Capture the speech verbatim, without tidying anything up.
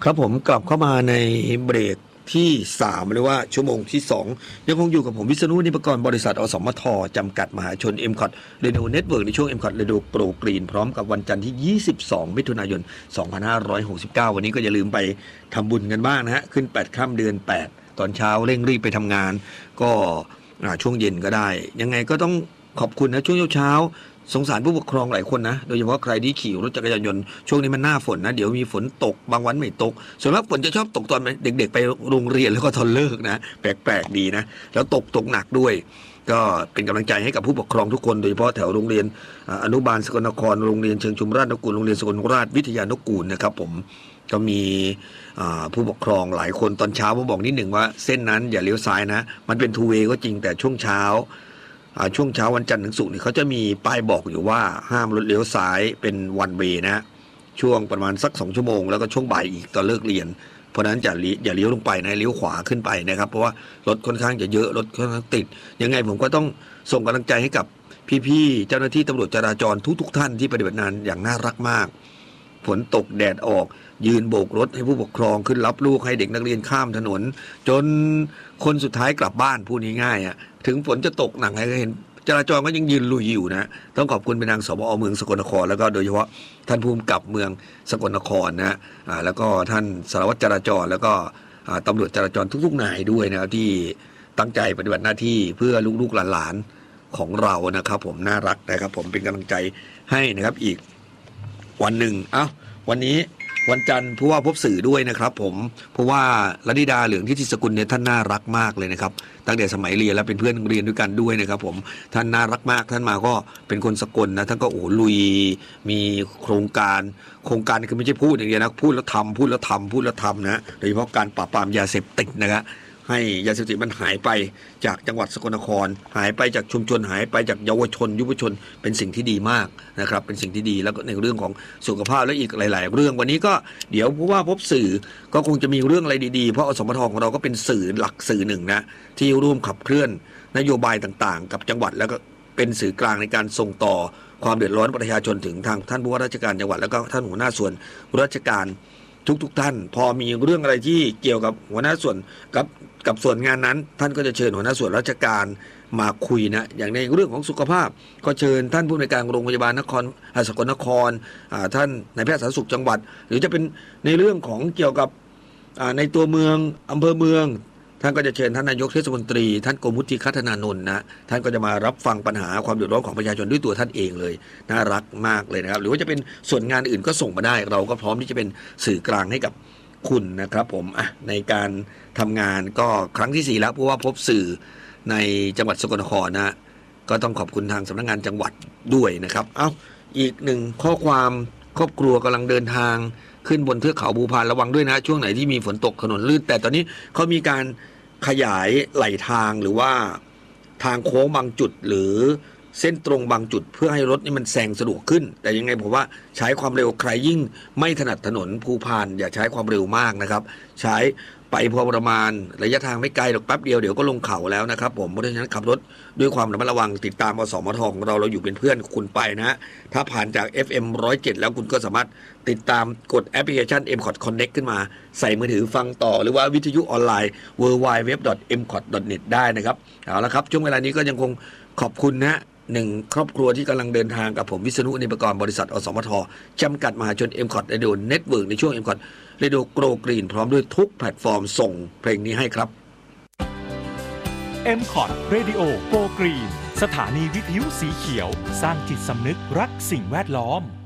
ครับผมกลับเข้ามาในเบรกที่สามหรือว่าชั่วโมงที่สองยังคงอยู่กับผมวิษณุนิปกรบริษัทอสมทจำกัดมหาชน เอ็ม คอท Radio Network ในช่วง เอ็ม คอท Radio Pro Green พร้อมกับวันจันทร์ที่ยี่สิบสองมิถุนายนสองพันห้าร้อยหกสิบเก้าวันนี้ก็อย่าลืมไปทำบุญกันบ้างนะฮะขึ้นแปดค่ำเดือนแปดตอนเช้าเร่งรีบไปทำงานก็ช่วงเย็นก็ได้ยังไงก็ต้องขอบคุณนะช่วงเช้าสงสารผู้ปกครองหลายคนนะโดยเฉพาะใครที่ขี่รถจักรยานยนต์ช่วงนี้มันหน้าฝนนะเดี๋ยวมีฝนตกบางวันไม่ตกส่วนมากฝนจะชอบตกตอนเด็กๆไปโรงเรียนแล้วก็ตอนเลิกนะแปลกๆดีนะแล้วตกตกหนักด้วยก็เป็นกำลังใจให้กับผู้ปกครองทุกคนโดยเฉพาะแถวโรงเรียนอนุบาลสกลนครโรงเรียนเชิงชุมราชนกูลโรงเรียนสกลราชวิทยานกูลนะครับผมก็มีผู้ปกครองหลายคนตอนเช้าผมบอกนิดหนึ่งว่าเส้นนั้นอย่าเลี้ยวซ้ายนะมันเป็นทูเวย์ก็จริงแต่ช่วงเช้าช่วงเช้าวันจันทร์ถึงศุกร์นี่เขาจะมีป้ายบอกอยู่ว่าห้ามรถเลี้ยวซ้ายเป็นวันเวย์นะช่วงประมาณสักสองชั่วโมงแล้วก็ช่วงบ่ายอีกตอนเลิกเรียนเพราะนั้นจะอย่าเลี้ยวลงไปนะเลี้ยวขวาขึ้นไปนะครับเพราะว่ารถค่อนข้างจะเยอะรถค่อนข้างติดยังไงผมก็ต้องส่งกำลังใจให้กับพี่ๆเจ้าหน้าที่ตำรวจจราจรทุกๆท่านที่ปฏิบัติงานอย่างน่ารักมากฝนตกแดดออกยืนโบกรถให้ผู้ปกครองขึ้นรับลูกให้เด็กนักเรียนข้ามถนนจนคนสุดท้ายกลับบ้านพูดง่ายๆอ่ะถึงฝนจะตกหนักให้เห็นจราจรก็ยังยืนลุยอยู่นะต้องขอบคุณเป็นทางสบอเมืองสกลนครแล้วก็โดยเฉพาะท่านผู้กำกับเมืองสกลนครนะอ่าแล้วก็ท่านสารวัตรจราจรแล้วก็ตำรวจจราจรทุกๆนายด้วยนะที่ตั้งใจปฏิบัติหน้าที่เพื่อลูกๆหลานๆของเรานะครับผมน่ารักนะครับผมเป็นกำลังใจให้นะครับอีกวันหนึ่งเอ้าวันนี้วันจันทร์ผู้ว่าพบสื่อด้วยนะครับผมเพราะว่ารัตดาเหลืองทิติสกุลเนี่ยท่านน่ารักมากเลยนะครับตั้งแต่สมัยเรียนแล้วเป็นเพื่อนเรียนด้วยกันด้วยนะครับผมท่านน่ารักมากท่านมาก็เป็นคนสกลนะท่านก็โอ้ลุยมีโครงการโครงการคือไม่ใช่พูดอย่างเดียวนะพูดแล้วทำพูดแล้วทำพูดแล้วทำนะโดยเฉพาะการปราบปรามยาเสพติดนะครับให้ยาเสพติดมันหายไปจากจังหวัดสกลนครหายไปจากชุมชนหายไปจากเยาวชนยุวชนเป็นสิ่งที่ดีมากนะครับเป็นสิ่งที่ดีแล้วก็ในเรื่องของสุขภาพและอีกหลายๆเรื่องวันนี้ก็เดี๋ยวผู้ว่าพบสื่อก็คงจะมีเรื่องอะไรดีๆเพราะอสมทของเราก็เป็นสื่อหลักสื่อหนึ่งนะที่ร่วมขับเคลื่อนนโยบายต่างๆกับจังหวัดแล้วก็เป็นสื่อกลางในการส่งต่อความเดือดร้อนประชาชนถึงทางท่านผู้ว่าราชการจังหวัดแล้วก็ท่านหัวหน้าส่วนราชการทุกๆท่านพอมีเรื่องอะไรที่เกี่ยวกับหัวหน้าส่วนกับกับส่วนงานนั้นท่านก็จะเชิญหัวหน้าส่วนราชการมาคุยนะอย่างในเรื่องของสุขภาพก็เชิญท่านผู้อำนวยการโรงพยาบาลนครสกลนครท่านนายแพทย์สาธารณสุขจังหวัดหรือจะเป็นในเรื่องของเกี่ยวกับในตัวเมืองอำเภอเมืองท่านก็จะเชิญท่านนายกเทศมนตรีท่านโกมุติคัฒนานนท์นะท่านก็จะมารับฟังปัญหาความเดือดร้อนของประชาชนด้วยตัวท่านเองเลยน่ารักมากเลยนะครับหรือว่าจะเป็นส่วนงานอื่นก็ส่งมาได้เราก็พร้อมที่จะเป็นสื่อกลางให้กับคุณนะครับผมอ่ะในการทำงานก็ครั้งที่สี่แล้วเพราะว่าพบสื่อในจังหวัดสกลนครนะก็ต้องขอบคุณทางสำนักงานจังหวัดด้วยนะครับเอ้าอีกหนึ่งข้อความครอบครัวกำลังเดินทางขึ้นบนเทือกเขาภูพานระวังด้วยนะช่วงไหนที่มีฝนตกถนนลื่นแต่ตอนนี้เขามีการขยายไหลทางหรือว่าทางโค้งบางจุดหรือเส้นตรงบางจุดเพื่อให้รถนี่มันแซงสะดวกขึ้นแต่ยังไงผมว่าใช้ความเร็วใครยิ่งไม่ถนัดถนนภูพานอย่าใช้ความเร็วมากนะครับใช้ไปพอประมาณระยะทางไม่ไกลหรอกแป๊บเดียวเดี๋ยวก็ลงเขาแล้วนะครับผมเพราะฉะนั้นขับรถด้วยความระมัดระวังติดตามอสมทของเราเราอยู่เป็นเพื่อนคุณไปนะถ้าผ่านจาก เอฟ เอ็ม หนึ่งศูนย์เจ็ดแล้วคุณก็สามารถติดตามกดแอปพลิเคชัน เอ็ม คอท Connect ขึ้นมาใส่มือถือฟังต่อหรือว่าวิทยุออนไลน์ ดับเบิลยู ดับเบิลยู ดับเบิลยู ดอท เอ็ม คอท ดอท เน็ต ได้นะครับเอาละครับช่วงเวลานี้ก็ยังคงขอบคุณนะหนึ่งครอบครัวที่กำลังเดินทางกับผมวิษณุนิปกรบริษัทอสมทจำกัดมหาชน เอ็ม คอท Radio Network ในช่วง เอ็ม คอท Radio Pro Green พร้อมด้วยทุกแพลตฟอร์มส่งเพลงนี้ให้ครับเอ็ม คอท Radio Pro Green สถานีวิทยุสีเขียวสร้างจิตสำนึกรักสิ่งแวดล้อม